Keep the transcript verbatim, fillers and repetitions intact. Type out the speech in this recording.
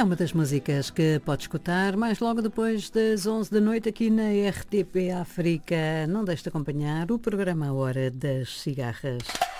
É uma das músicas que pode escutar mais logo depois das onze da noite aqui na R T P África. Não deixe de acompanhar o programa A Hora das Cigarras.